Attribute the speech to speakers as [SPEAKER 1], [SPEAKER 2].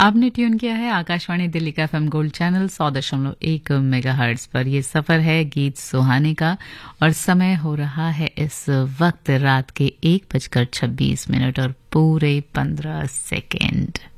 [SPEAKER 1] आपने ट्यून किया है आकाशवाणी दिल्ली का एफएम गोल्ड चैनल 100.1 मेगाहर्ट्ज पर। ये सफर है गीत सुहाने का और समय हो रहा है इस वक्त रात के 1:26 और पूरे 15 सेकेंड।